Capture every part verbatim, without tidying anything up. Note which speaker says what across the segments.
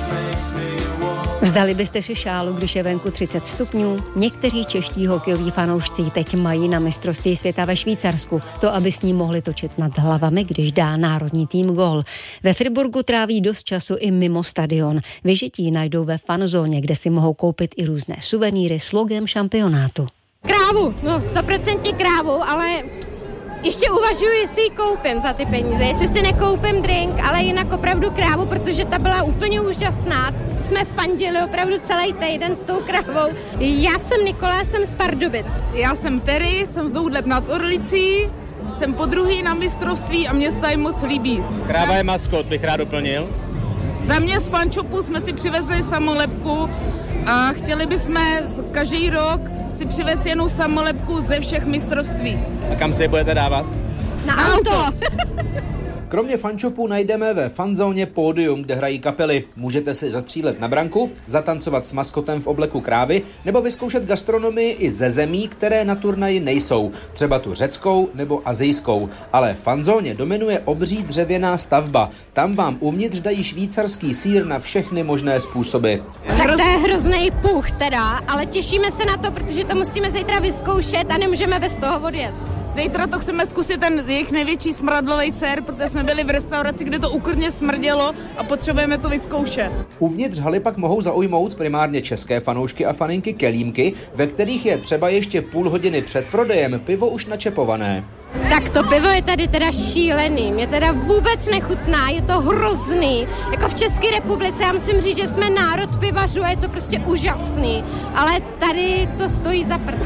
Speaker 1: Vzali byste si šálu, když je venku třicet stupňů? Někteří čeští hokejoví fanoušci teď mají na mistrovství světa ve Švýcarsku. To, aby s ním mohli točit nad hlavami, když dá národní tým gól. Ve Friburgu tráví dost času i mimo stadion. Vyžití najdou ve fanzóně, kde si mohou koupit i různé suvenýry s logem šampionátu.
Speaker 2: Krávu, no stoprocentně krávu, ale ještě uvažuji, jestli ji koupím za ty peníze, jestli si nekoupím drink, ale jinak opravdu krávu, protože ta byla úplně úžasná. Jsme fandili opravdu celý týden s tou krávou. Já jsem Nikola, jsem z Pardubic.
Speaker 3: Já jsem Terry, jsem z Doudleb nad Orlicí, jsem podruhý na mistrovství a mě se tady moc líbí.
Speaker 4: Kráva je maskot, bych rád doplnil.
Speaker 3: Za mě z fančopu jsme si přivezli samolepku a chtěli bychom každý rok si přivést jenom samolepku ze všech mistrovství.
Speaker 4: A kam si je budete dávat?
Speaker 2: Na, Na auto! auto.
Speaker 5: Kromě fančopu najdeme ve fanzóně pódium, kde hrají kapely. Můžete si zastřílet na branku, zatancovat s maskotem v obleku krávy nebo vyzkoušet gastronomii i ze zemí, které na turnaji nejsou. Třeba tu řeckou nebo asijskou. Ale v fanzóně dominuje obří dřevěná stavba. Tam vám uvnitř dají švýcarský sýr na všechny možné způsoby.
Speaker 2: Tak to je hrozný puch teda, ale těšíme se na to, protože to musíme zítra vyzkoušet a nemůžeme bez toho odjet.
Speaker 3: Zítra to chceme zkusit ten jejich největší smradlový sér, protože jsme byli v restauraci, kde to ukrně smrdělo a potřebujeme to vyzkoušet.
Speaker 5: Uvnitř haly pak mohou zaujmout primárně české fanoušky a faninky kelímky, ve kterých je třeba ještě půl hodiny před prodejem pivo už načepované.
Speaker 2: Tak to pivo je tady teda šílený, mě teda vůbec nechutná, je to hrozný. Jako v České republice, já musím říct, že jsme národ pivařů a je to prostě úžasný, ale tady to stojí za prd.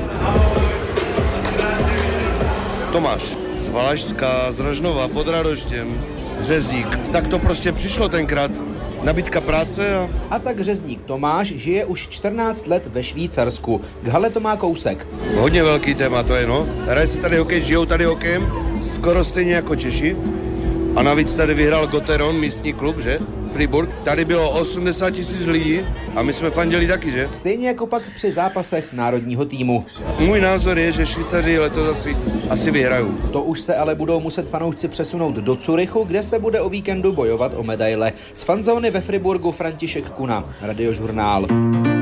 Speaker 6: Tomáš z Valašska, z Rožnova, pod Radoštěm, řezník. Tak to prostě přišlo tenkrát. Nabídka práce a...
Speaker 5: A tak řezník Tomáš žije už čtrnáct let ve Švýcarsku. K hale to má kousek.
Speaker 6: Hodně velký téma to je, no. Hraje se tady hokej, žijou tady hokejem, skoro stejně jako Češi. A navíc tady vyhrál Gotteron, místní klub, že? Friburg. Tady bylo osmdesát tisíc lidí a my jsme fandili taky, že?
Speaker 5: Stejně jako pak při zápasech národního týmu.
Speaker 6: Můj názor je, že Švýcaři letos asi, asi vyhrajou.
Speaker 5: To už se ale budou muset fanoušci přesunout do Curychu, kde se bude o víkendu bojovat o medaile. Z fanzóny ve Friburgu František Kuna, Radiožurnál.